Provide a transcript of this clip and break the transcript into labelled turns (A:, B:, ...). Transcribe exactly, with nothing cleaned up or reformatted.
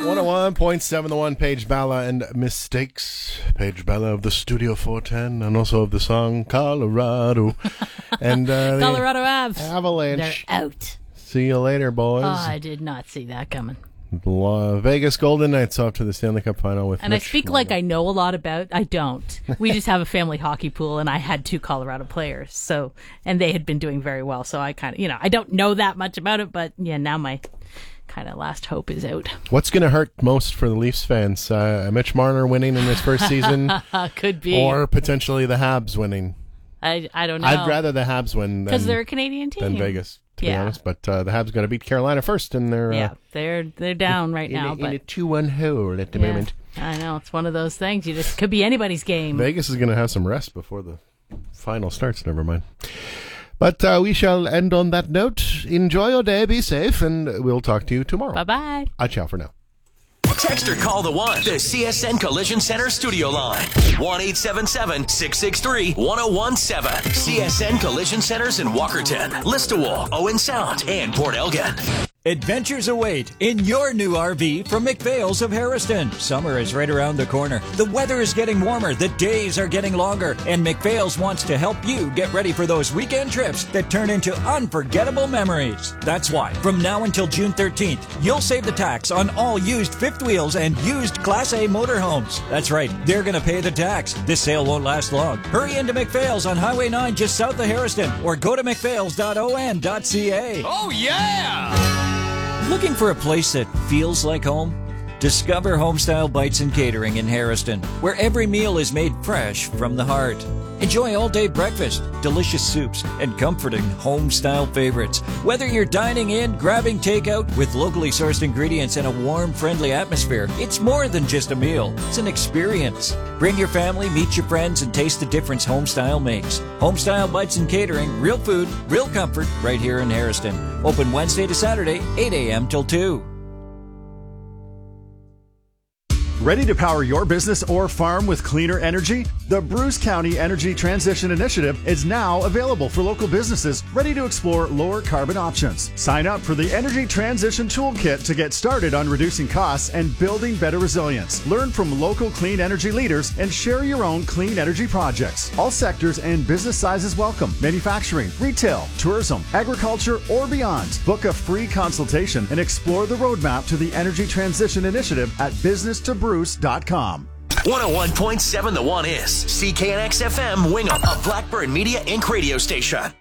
A: one oh one point seven The One, Paige Balla and Mistakes. Paige Balla of the Studio four ten and also of the song Colorado. and uh,
B: Colorado Avs.
A: Avalanche.
B: They're out.
A: See you later, boys.
B: Oh, I did not see that coming.
A: Uh, Vegas Golden Knights off to the Stanley Cup final with
B: And
A: Mitch
B: I speak
A: Marner.
B: like I know a lot about. I don't. We just have a family hockey pool, and I had two Colorado players, so and they had been doing very well. So I kind of, you know, I don't know that much about it, but yeah, now my kind of last hope is out.
A: What's going to hurt most for the Leafs fans? Uh, Mitch Marner winning in his first season,
B: Could be,
A: or potentially the Habs winning.
B: I I don't know.
A: I'd rather the Habs win
B: because
A: than,
B: they're a Canadian team
A: than Vegas. To
B: yeah.
A: be honest, but uh, the Habs got to beat Carolina first, and they're
B: yeah,
A: uh,
B: they're they're down right
A: in,
B: now.
A: a,
B: but
A: in a two-one hole at the
B: yeah,
A: moment.
B: I know it's one of those things. You just could be anybody's game.
A: Vegas is going to have some rest before the final starts. Never mind. But uh, we shall end on that note. Enjoy your day, be safe, and we'll talk to you tomorrow.
B: Bye bye.
A: Ah, ciao for now.
C: Text or call the one, the C S N Collision Center studio line. one eight seven seven, six six three, one oh one seven. C S N Collision Centers in Walkerton, Listowel, Owen Sound, and Port Elgin.
D: Adventures await in your new R V from McPhail's of Harrison. Summer is right around the corner. The weather is getting warmer, the days are getting longer, and McPhail's wants to help you get ready for those weekend trips that turn into unforgettable memories. That's why, from now until June thirteenth, you'll save the tax on all used fifth wheels and used Class A motorhomes. That's right, they're going to pay the tax. This sale won't last long. Hurry into McPhail's on Highway nine just south of Harrison, or go to mcphails dot o n dot c a.
C: Oh, yeah!
D: Looking for a place that feels like home? Discover Homestyle Bites and Catering in Harrison, where every meal is made fresh from the heart. Enjoy all-day breakfast, delicious soups, and comforting home-style favorites. Whether you're dining in, grabbing takeout with locally sourced ingredients and a warm, friendly atmosphere, it's more than just a meal. It's an experience. Bring your family, meet your friends, and taste the difference Homestyle makes. Homestyle Bites and Catering, real food, real comfort, right here in Harrison. Open Wednesday to Saturday, eight a.m. till two.
E: Ready to power your business or farm with cleaner energy? The Bruce County Energy Transition Initiative is now available for local businesses ready to explore lower carbon options. Sign up for the Energy Transition Toolkit to get started on reducing costs and building better resilience. Learn from local clean energy leaders and share your own clean energy projects. All sectors and business sizes welcome. Manufacturing, retail, tourism, agriculture, or beyond. Book a free consultation and explore the roadmap to the Energy Transition Initiative at business to bruce dot com.
C: one oh one point seven The One is C K N X F M Wingham, a Blackburn Media Incorporated radio station.